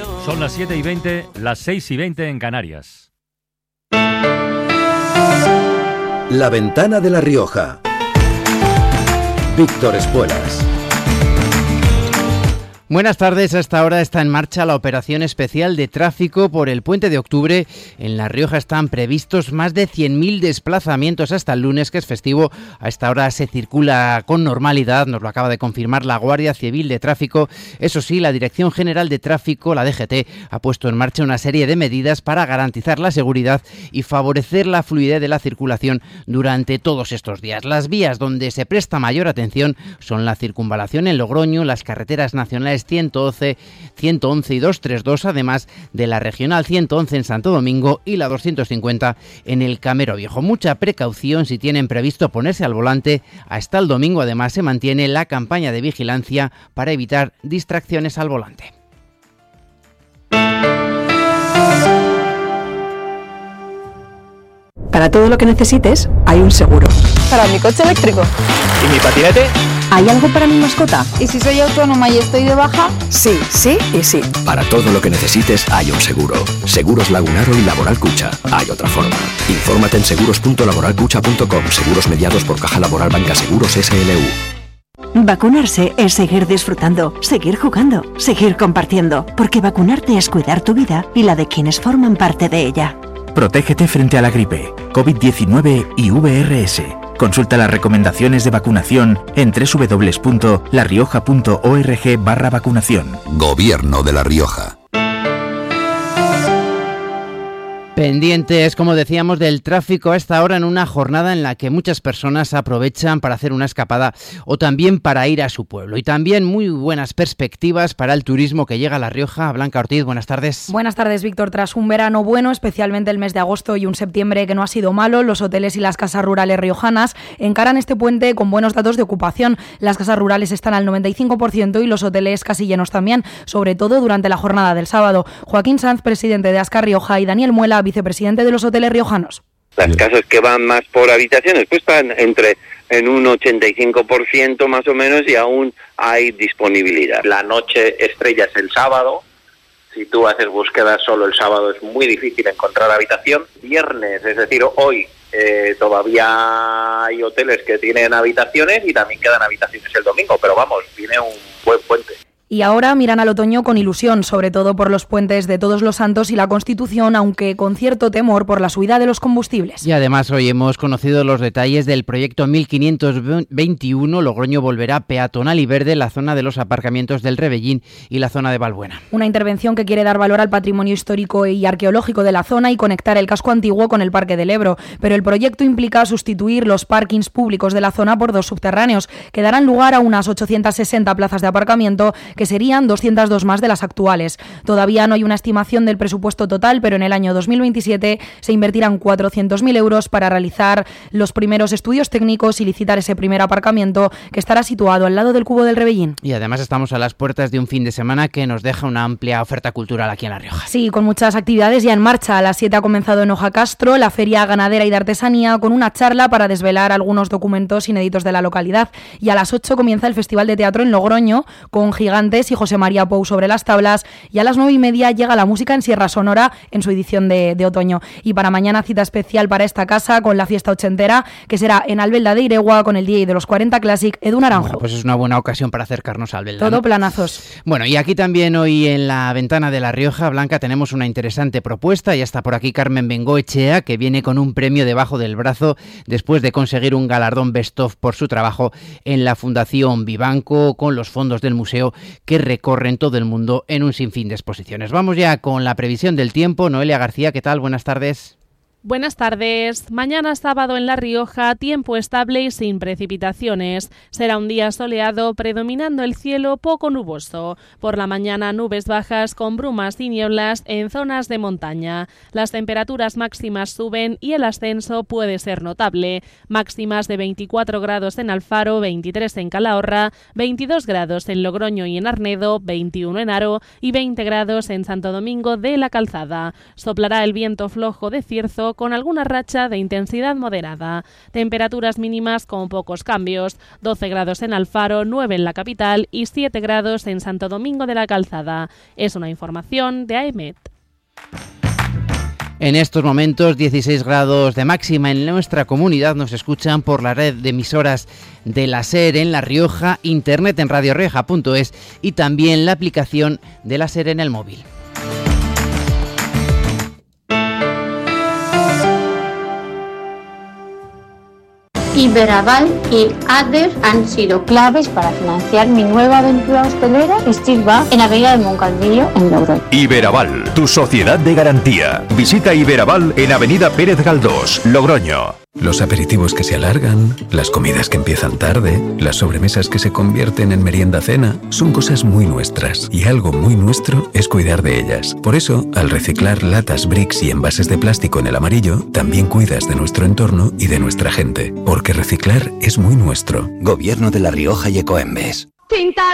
Son las 7:20, las 6:20 en Canarias. La Ventana de La Rioja. Víctor Espuelas. Buenas tardes, a esta hora está en marcha la operación especial de tráfico por el Puente de Octubre. En La Rioja están previstos más de 100.000 desplazamientos hasta el lunes, que es festivo. A esta hora se circula con normalidad, nos lo acaba de confirmar la Guardia Civil de Tráfico. Eso sí, la Dirección General de Tráfico, la DGT, ha puesto en marcha una serie de medidas para garantizar la seguridad y favorecer la fluidez de la circulación durante todos estos días. Las vías donde se presta mayor atención son la circunvalación en Logroño, las carreteras nacionales 111 y 232, además de la regional 111 en Santo Domingo y la 250 en el Camero Viejo. Mucha precaución si tienen previsto ponerse al volante. Hasta el domingo, además, se mantiene la campaña de vigilancia para evitar distracciones al volante. Para todo lo que necesites, hay un seguro. Para mi coche eléctrico. ¿Y mi patinete? ¿Hay algo para mi mascota? ¿Y si soy autónoma y estoy de baja? Sí, sí y sí. Para todo lo que necesites hay un seguro. Seguros Lagunaro y Laboral Cucha. Hay otra forma. Infórmate en seguros.laboralcucha.com. Seguros mediados por Caja Laboral Banca Seguros SLU. Vacunarse es seguir disfrutando, seguir jugando, seguir compartiendo. Porque vacunarte es cuidar tu vida y la de quienes forman parte de ella. Protégete frente a la gripe, COVID-19 y VRS. Consulta las recomendaciones de vacunación en www.larioja.org/vacunación. Gobierno de La Rioja. Pendientes, como decíamos, del tráfico a esta hora en una jornada en la que muchas personas aprovechan para hacer una escapada o también para ir a su pueblo. Y también muy buenas perspectivas para el turismo que llega a La Rioja. Blanca Ortiz, buenas tardes. Buenas tardes, Víctor. Tras un verano bueno, especialmente el mes de agosto y un septiembre que no ha sido malo, los hoteles y las casas rurales riojanas encaran este puente con buenos datos de ocupación. Las casas rurales están al 95% y los hoteles casi llenos también, sobre todo durante la jornada del sábado. Joaquín Sanz, presidente de Ascar Rioja, y Daniel Muela, vicepresidente de los hoteles riojanos. Las casas que van más por habitaciones pues están en un 85% más o menos y aún hay disponibilidad. La noche estrella es el sábado. Si tú haces búsquedas solo el sábado es muy difícil encontrar habitación. Viernes, es decir, hoy todavía hay hoteles que tienen habitaciones y también quedan habitaciones el domingo, pero vamos, viene un buen puente. Y ahora miran al otoño con ilusión, sobre todo por los puentes de Todos los Santos y la Constitución, aunque con cierto temor por la subida de los combustibles. Y además hoy hemos conocido los detalles del proyecto 1521. Logroño volverá peatonal y verde la zona de los aparcamientos del Rebellín y la zona de Balbuena. Una intervención que quiere dar valor al patrimonio histórico y arqueológico de la zona y conectar el casco antiguo con el Parque del Ebro. Pero el proyecto implica sustituir los parkings públicos de la zona por 2 subterráneos, que darán lugar a unas 860 plazas de aparcamiento, que serían 202 más de las actuales. Todavía no hay una estimación del presupuesto total, pero en el año 2027 se invertirán 400.000 euros para realizar los primeros estudios técnicos y licitar ese primer aparcamiento, que estará situado al lado del Cubo del Rebellín. Y además estamos a las puertas de un fin de semana que nos deja una amplia oferta cultural aquí en La Rioja. Sí, con muchas actividades ya en marcha. A las 7 ha comenzado en Ojacastro la Feria Ganadera y de Artesanía, con una charla para desvelar algunos documentos inéditos de la localidad. Y a las 8 comienza el Festival de Teatro en Logroño, con Gigantes y José María Pou sobre las tablas, y a las 9:30 llega la música en Sierra Sonora en su edición de otoño. Y para mañana cita especial para esta casa con la fiesta ochentera, que será en Albelda de Iregua con el DJ de los 40 Classic, Edu Naranjo. Bueno, pues es una buena ocasión para acercarnos a Albelda, Todo ¿no? Planazos. Bueno, y aquí también hoy en la Ventana de La Rioja, Blanca, tenemos una interesante propuesta. Ya está por aquí Carmen Bengoechea, que viene con un premio debajo del brazo después de conseguir un galardón Best of por su trabajo en la Fundación Vivanco, con los fondos del museo que recorren todo el mundo en un sinfín de exposiciones. Vamos ya con la previsión del tiempo. Noelia García, ¿qué tal? Buenas tardes. Buenas tardes. Mañana sábado en La Rioja, tiempo estable y sin precipitaciones. Será un día soleado, predominando el cielo poco nuboso. Por la mañana, nubes bajas con brumas y nieblas en zonas de montaña. Las temperaturas máximas suben y el ascenso puede ser notable. Máximas de 24 grados en Alfaro, 23 en Calahorra, 22 grados en Logroño y en Arnedo, 21 en Haro y 20 grados en Santo Domingo de la Calzada. Soplará el viento flojo de Cierzo cielo con alguna racha de intensidad moderada. Temperaturas mínimas con pocos cambios, 12 grados en Alfaro, 9 en la capital y 7 grados en Santo Domingo de la Calzada. Es una información de AEMET. En estos momentos 16 grados de máxima en nuestra comunidad. Nos escuchan por la red de emisoras de la SER en La Rioja, internet en radiorioja.es y también la aplicación de la SER en el móvil. Iberaval y ADER han sido claves para financiar mi nueva aventura hostelera, Estirba, en Avenida de Moncaldillo, en Logroño. Iberaval, tu sociedad de garantía. Visita Iberaval en Avenida Pérez Galdós, Logroño. Los aperitivos que se alargan, las comidas que empiezan tarde, las sobremesas que se convierten en merienda-cena, son cosas muy nuestras. Y algo muy nuestro es cuidar de ellas. Por eso, al reciclar latas, bricks y envases de plástico en el amarillo, también cuidas de nuestro entorno y de nuestra gente. Porque reciclar es muy nuestro. Gobierno de La Rioja y Ecoembes.